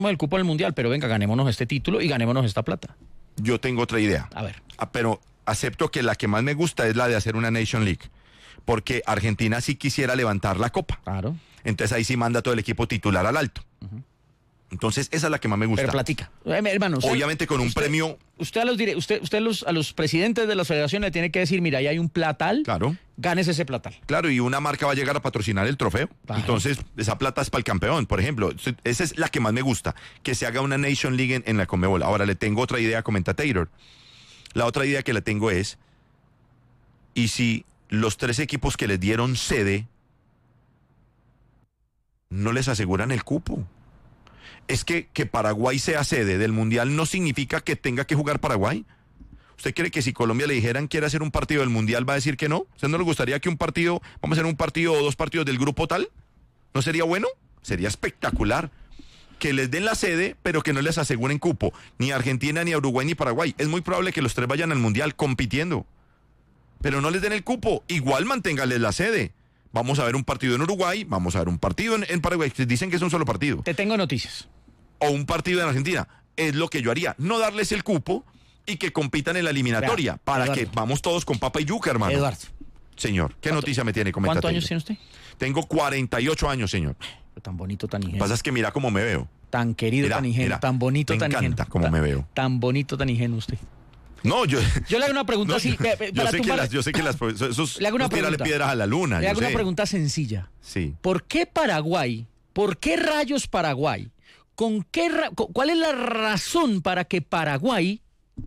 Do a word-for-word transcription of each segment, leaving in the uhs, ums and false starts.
el cupo del Mundial, pero venga, ganémonos este título y ganémonos esta plata. Yo tengo otra idea. A ver. Ah, pero acepto que la que más me gusta es la de hacer una Nation League, porque Argentina sí quisiera levantar la copa. Claro. Entonces ahí sí manda todo el equipo titular al alto. Uh-huh. Entonces esa es la que más me gusta. Pero platica. Eh, hermano, usted, obviamente con un usted, premio. Usted a los dire, usted, usted los, a los presidentes de las federaciones le tiene que decir, mira, ahí hay un platal. Claro. Ganes ese platal. Claro, y una marca va a llegar a patrocinar el trofeo. Claro. Entonces, esa plata es para el campeón, por ejemplo. Esa es la que más me gusta, que se haga una Nation League en, en la Conmebol. Ahora le tengo otra idea, comenta Taylor. La otra idea que le tengo es, ¿y si los tres equipos que les dieron sede no les aseguran el cupo? Es que, que Paraguay sea sede del Mundial no significa que tenga que jugar Paraguay. ¿Usted cree que si Colombia le dijeran quiere hacer un partido del Mundial va a decir que no? ¿Usted no le gustaría que un partido, vamos a hacer un partido o dos partidos del grupo tal? ¿No sería bueno? Sería espectacular. Que les den la sede, pero que no les aseguren cupo. Ni a Argentina, ni a Uruguay, ni Paraguay. Es muy probable que los tres vayan al Mundial compitiendo. Pero no les den el cupo. Igual manténganles la sede. Vamos a ver un partido en Uruguay, vamos a ver un partido en, en Paraguay. Dicen que es un solo partido. Te tengo noticias. O un partido en Argentina. Es lo que yo haría. No darles el cupo y que compitan en la eliminatoria. Vea, para Eduardo. Que vamos todos con papa y yuca, hermano. Eduardo. Señor, ¿qué noticia me tiene? ¿Cuántos años tiene usted? Tengo cuarenta y ocho años, señor. Tan bonito, tan ingenuo. Pasa es que mira cómo me veo. Tan querido, mira, tan ingenuo. Mira, tan bonito, tan ingenuo. Me encanta cómo tan, me veo. Tan bonito, tan ingenuo usted. No, yo... Yo le hago una pregunta no, así. Yo, para yo, sé tumbar, que las, yo sé que las... Esos, le hago una tirarle pregunta. piedras a la luna. Le hago yo una sé. pregunta sencilla. Sí. ¿Por qué Paraguay? ¿Por qué rayos Paraguay? ¿Con qué ra ¿Cuál es la razón para que Paraguay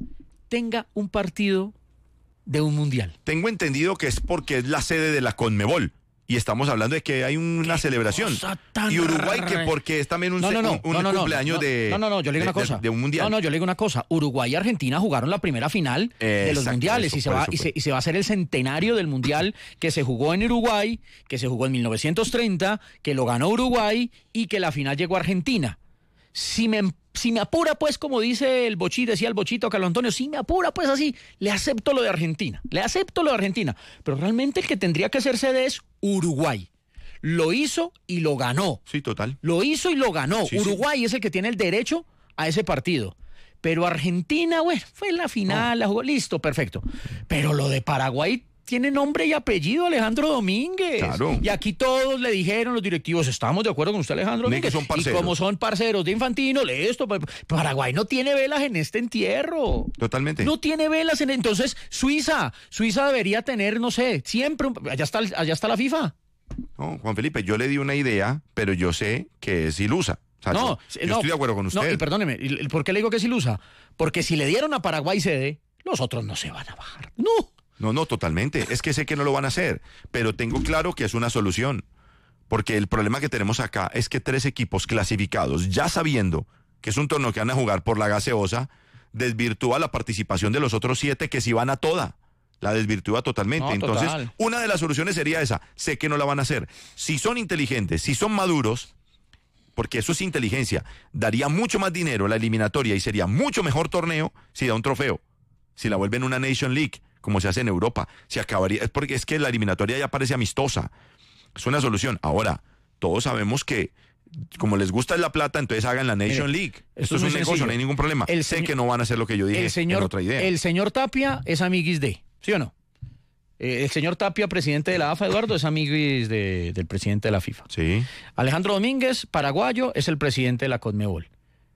tenga un partido de un mundial? Tengo entendido que es porque es la sede de la Conmebol. Y estamos hablando de que hay una celebración. Y Uruguay que porque es también un, no, no, no, un, un no, no, cumpleaños no, de, no, no, no, yo le digo de, una cosa. De, de un mundial. No, no, yo le digo una cosa. Uruguay y Argentina jugaron la primera final eh, de los exacto, mundiales eso, y, se va, y, se, y se va a hacer el centenario del mundial que se jugó en Uruguay, que se jugó en mil novecientos treinta, que lo ganó Uruguay y que la final llegó a Argentina. Si me, si me apura, pues, como dice el Bochito, decía el Bochito Carlos Antonio, si me apura, pues así, le acepto lo de Argentina. Le acepto lo de Argentina. Pero realmente el que tendría que ser sede es Uruguay. Lo hizo y lo ganó. Sí, total. Lo hizo y lo ganó. Sí, Uruguay sí. es el que tiene el derecho a ese partido. Pero Argentina, bueno, fue en la final, no. la jugó, listo, perfecto. Pero lo de Paraguay tiene nombre y apellido, Alejandro Domínguez. Claro. Y aquí todos le dijeron, los directivos, estamos de acuerdo con usted, Alejandro Domínguez. Son y como son parceros de Infantino, listo, Paraguay no tiene velas en este entierro. Totalmente. No tiene velas en... Entonces, Suiza, Suiza debería tener, no sé, siempre... Allá está, allá está la FIFA. No, Juan Felipe, yo le di una idea, pero yo sé que es ilusa. O sea, no, yo, yo no, estoy de acuerdo con usted. No, y perdóneme, ¿por qué le digo que es ilusa? Porque si le dieron a Paraguay sede, los otros no se van a bajar. No. No, no, totalmente. Es que sé que no lo van a hacer, pero tengo claro que es una solución. Porque el problema que tenemos acá es que tres equipos clasificados, ya sabiendo que es un torneo que van a jugar por la gaseosa, desvirtúa la participación de los otros siete que sí van a toda. La desvirtúa totalmente. No, Entonces, total. una de las soluciones sería esa. Sé que no la van a hacer. Si son inteligentes, si son maduros, porque eso es inteligencia, daría mucho más dinero la eliminatoria y sería mucho mejor torneo si da un trofeo. Si la vuelven una Nation League, como se hace en Europa, se acabaría. Es porque es que la eliminatoria ya parece amistosa. Es una solución. Ahora, todos sabemos que como les gusta la plata, entonces hagan la Nation Mire, League. Esto, esto es un negocio, sencillo. No hay ningún problema. El sé señor, que no van a hacer lo que yo dije el señor, en otra idea. El señor Tapia es amiguis de, ¿sí o no? Eh, el señor Tapia, presidente de la A F A, Eduardo, es amiguis de, del presidente de la FIFA. Sí. Alejandro Domínguez, paraguayo, es el presidente de la Conmebol.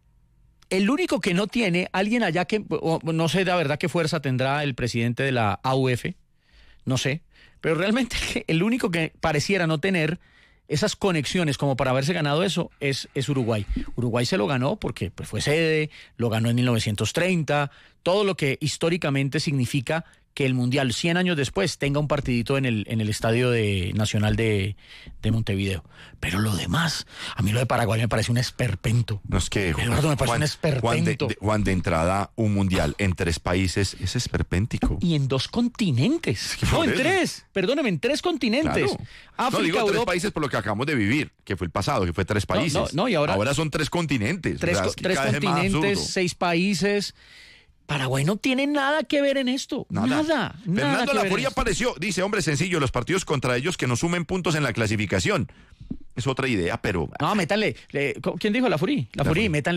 El único que no tiene, alguien allá que, no sé la verdad qué fuerza tendrá el presidente de la A U F, no sé, pero realmente el único que pareciera no tener esas conexiones como para haberse ganado eso es, es Uruguay. Uruguay se lo ganó porque pues, fue sede, lo ganó en mil novecientos treinta, todo lo que históricamente significa que el Mundial cien años después tenga un partidito en el, en el Estadio de, Nacional de, de Montevideo. Pero lo demás, a mí lo de Paraguay me parece un esperpento. No es que, Eduardo, me parece Juan, un esperpento. Juan de, de, Juan, de entrada, un Mundial en tres países es esperpéntico. Y en dos continentes. Es que no, en eso. tres. Perdóneme, en tres continentes. Claro. África, no, digo Europa, tres países por lo que acabamos de vivir, que fue el pasado, que fue tres países. No, no, no y ahora, ahora son tres continentes. Tres, o sea, es que tres continentes, seis países. Paraguay no tiene nada que ver en esto. Nada. Nada. Fernando nada Laforía apareció. Dice, hombre, sencillo, los partidos contra ellos que no sumen puntos en la clasificación. es otra idea, pero No, métanle. le- ¿Quién dijo la Furí? La, La Furí, Furí. métanle